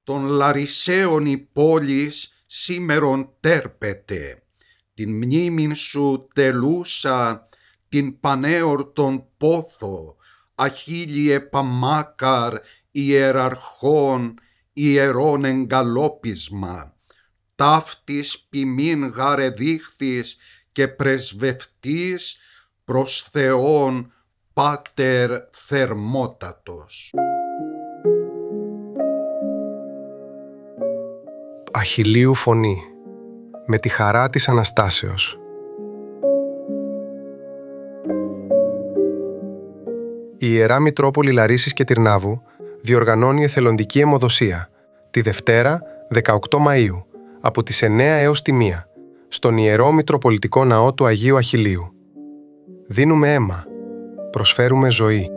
των Λαρισαίων η πόλης σήμερον τέρπεται. Την μνήμην σου τελούσα, την πανέορτον πόθο, Αχίλιε Παμάκαρ ιεραρχών, ιερών εγκαλόπισμα. Ταύτης ποιμήν γαρεδείχθης και πρεσβευτής προς Θεόν Πάτερ θερμότατος. Αχιλλείου φωνή, με τη χαρά της Αναστάσεως. Η Ιερά Μητρόπολη Λαρίσης και Τυρνάβου διοργανώνει εθελοντική αιμοδοσία τη Δευτέρα 18 Μαΐου από τις 9 έως τη 1 στον Ιερό Μητροπολιτικό Ναό του Αγίου Αχιλλείου. Δίνουμε αίμα, προσφέρουμε ζωή.